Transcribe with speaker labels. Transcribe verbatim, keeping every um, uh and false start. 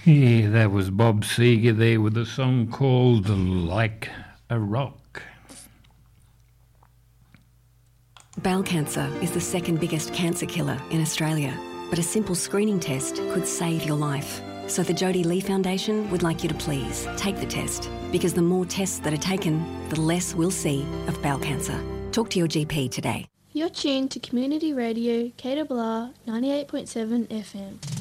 Speaker 1: Yeah, that was Bob Seger there with a song called Like a Rock.
Speaker 2: Bowel cancer is the second biggest cancer killer in Australia, but a simple screening test could save your life. So the Jodie Lee Foundation would like you to please take the test, because the more tests that are taken, the less we'll see of bowel cancer. Talk to your G P today.
Speaker 3: You're tuned to Community Radio K R R ninety-eight point seven F M.